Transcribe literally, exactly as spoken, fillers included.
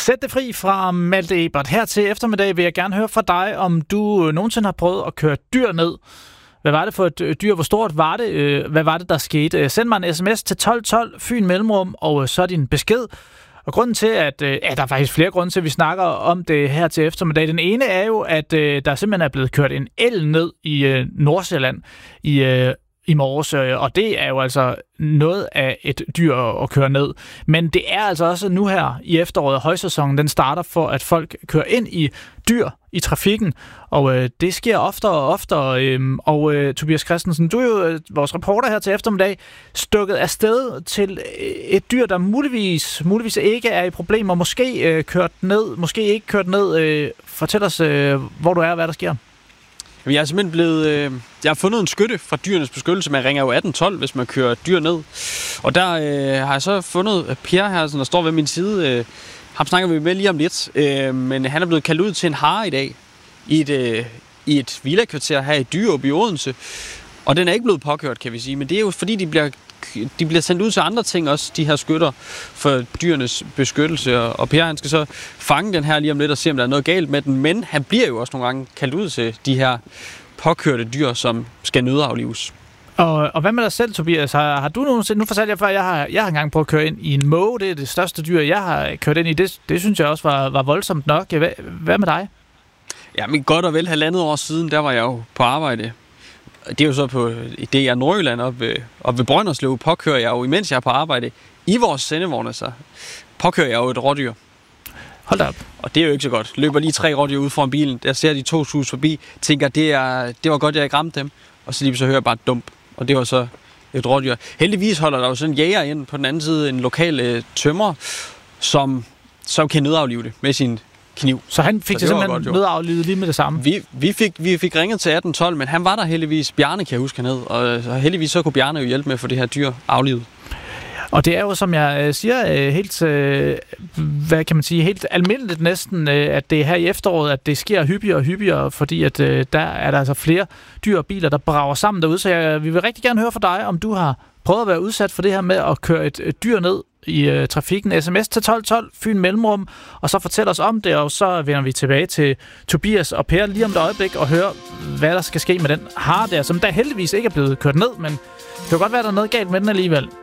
Sæt det fri fra Malte Ebert. Her til eftermiddag vil jeg gerne høre fra dig, om du nogensinde har prøvet at køre dyr ned. Hvad var det for et dyr? Hvor stort var det? Hvad var det, der skete? Send mig en sms til tolv tolv, Fyn Mellemrum, og så din besked. Og grunden til, at ja, der er faktisk flere grunde til, at vi snakker om det her til eftermiddag. Den ene er jo, at der simpelthen er blevet kørt en elg ned i Nordsjælland i i morges, og det er jo altså noget af et dyr at køre ned. Men det er altså også nu her i efteråret, højsæsonen, den starter for, at folk kører ind i dyr i trafikken, og øh, det sker oftere og oftere. Øh, og øh, Tobias Christensen, du er jo øh, vores reporter her til eftermiddag, stukket afsted til et dyr, der muligvis, muligvis ikke er i problemer, måske øh, kørt ned, måske ikke kørt ned. Øh, fortæl os, øh, hvor du er og hvad der sker. Jeg er simpelthen blevet... Øh, jeg har fundet en skytte fra Dyrenes Beskyttelse. Man ringer jo atten tolv, hvis man kører dyr ned. Og der øh, har jeg så fundet Per her, der står ved min side. Øh, ham snakker vi med lige om lidt. Øh, men han er blevet kaldt ud til en hare i dag. I et, øh, i et villakvarter her i Dyrup i Odense. Og den er ikke blevet påkørt, kan vi sige. Men det er jo fordi, de bliver... De bliver sendt ud til andre ting også, de her skytter for Dyrenes Beskyttelse. Og Per, han skal så fange den her lige om lidt og se, om der er noget galt med den. Men han bliver jo også nogle gange kaldt ud til de her påkørte dyr, som skal nødaflives. Og, og hvad med dig selv, Tobias? Har, har du nogensinde... Nu fortalte jeg før, jeg har, jeg har engang prøvet at køre ind i en måge. Det er det største dyr, jeg har kørt ind i. Det, det synes jeg også var, var voldsomt nok. Hvad, hvad med dig? Ja, men godt og vel halvandet år siden, der var jeg jo på arbejde. Det er jo så på i D R Nordjylland op ved, op ved Brønderslev, påkører jeg jo, imens jeg er på arbejde, i vores sendevogne, så påkører jeg jo et rådyr. Hold da op. Og det er jo ikke så godt. Løber lige tre rådyr ud foran bilen, der ser de to sus forbi, tænker, det, er, det var godt, jeg ikke ramte dem, og så lige så hører jeg bare et dump, og det var så et rådyr. Heldigvis holder der jo sådan en jæger ind på den anden side, en lokal øh, tømrer, som, som kan nødaflive det med sin kniv. Så han fik så det simpelthen nødaflivet lige med det samme? Vi, vi, fik, vi fik ringet til atten tolv, men han var der heldigvis. Bjarne kan jeg huske hernede, og så heldigvis så kunne Bjarne jo hjælpe med at få det her dyr aflivet. Og det er jo, som jeg siger, helt, hvad kan man sige, helt almindeligt næsten, at det er her i efteråret, at det sker hyppigere og hyppigere, fordi at der er der altså flere dyr og biler, der brager sammen derude. Så jeg, vi vil rigtig gerne høre fra dig, om du har prøvet at være udsat for det her med at køre et, et dyr ned i øh, trafikken. Sms til tolv tolv, Fyn Mellemrum, og så fortæl os om det, og så vender vi tilbage til Tobias og Per lige om et øjeblik og høre, hvad der skal ske med den hare der, som der heldigvis ikke er blevet kørt ned, men det kan godt være, der er noget galt med den alligevel.